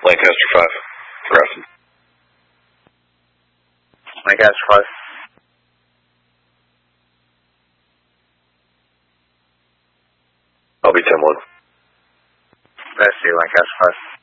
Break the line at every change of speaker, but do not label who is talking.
Lancaster 5. Progressive.
Lancaster 5.
I'll be 10-1.
That's you, Lancaster 5.